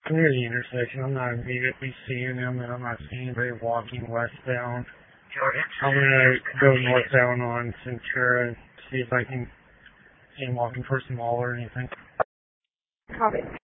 I'm near the intersection. I'm not immediately seeing them, and I'm not seeing anybody walking westbound. I'm gonna go northbound on Centura and see if I can see him walking towards the mall or anything. Copy.